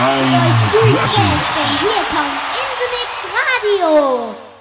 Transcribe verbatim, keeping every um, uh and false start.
Haltet euch gut fest, denn hier kommt Inselmix Radio.